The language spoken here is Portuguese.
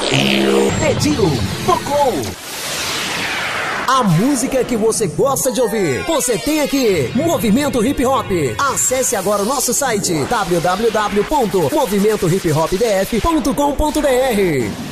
Pediu, tocou. A música que você gosta de ouvir, você tem aqui, Movimento Hip Hop. Acesse agora o nosso site www.movimentohiphopdf.com.br.